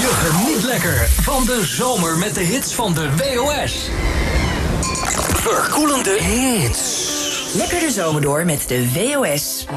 Je geniet lekker van de zomer met de hits van de WOS. Verkoelende hits. Lekker de zomer door met de WOS.